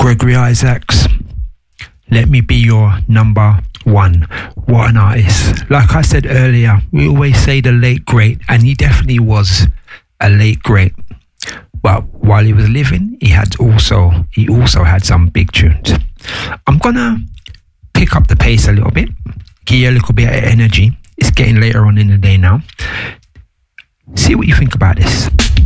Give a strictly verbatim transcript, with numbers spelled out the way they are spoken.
Gregory Isaacs, Let Me Be Your Number One. What an artist. Like I said earlier, we always say the late great, and he definitely was a late great. But while he was living, he had also he also had some big tunes. I'm gonna pick up the pace a little bit, give you a little bit of energy. It's getting later on in the day now. See what you think about this.